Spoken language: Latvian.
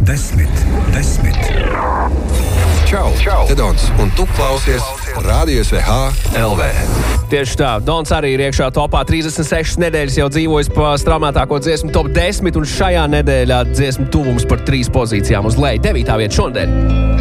10. Čau! Te Dons, un tu klausies Radio SVH LV. Tieši tā, Dons arī ir iekšā topā 36 nedēļas jau dzīvojis pa straumētāko dziesmu top 10, un šajā nedēļā dziesmu tuvums par 3 pozīcijām uz leju. 9. vieta šonadēļ.